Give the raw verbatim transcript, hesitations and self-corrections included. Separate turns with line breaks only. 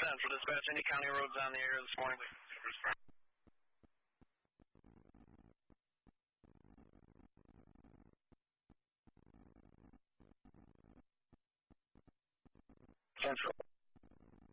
Central Dispatch, any county roads on the air this morning? Central.